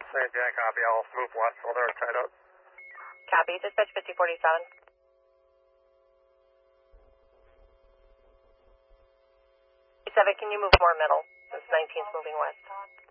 St. Jack, copy. I'll move west while they're tied up. Copy. Dispatch 5047. 7, can you move more middle? Since 19's moving west.